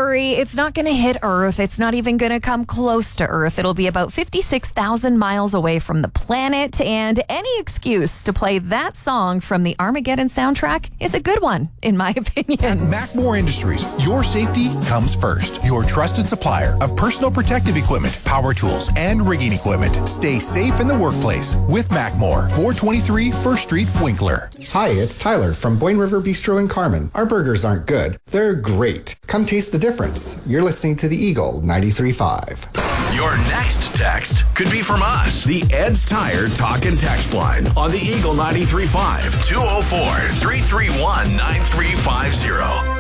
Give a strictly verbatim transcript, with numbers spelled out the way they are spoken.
worry. It's not going to hit Earth. It's not even going to come close to Earth. It'll be about fifty-six thousand miles away from the planet. And any excuse to play that song from the Armageddon soundtrack is a good one, in my opinion. At Macmore Industries, your safety comes first. Your trusted supplier of personal protective equipment, power tools, and rigging equipment. Stay safe in the workplace with Macmore. four twenty-three First Street, Winkler. Hi, it's Tyler from Boyne River Bistro in Carmen. Our burgers aren't good. They're great. Come taste the difference. You're listening to the Eagle ninety-three point five. Your next text could be from us. The Ed's Tire Talk and Text line on the Eagle ninety-three point five. two oh four, three three one, nine three five zero.